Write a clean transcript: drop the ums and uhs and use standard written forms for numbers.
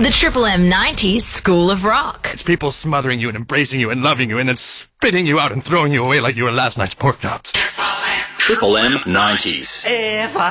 The Triple M 90s School of Rock. It's people smothering you and embracing you and loving you and then spitting you out and throwing you away like you were last night's pork chops. Triple M 90s. If I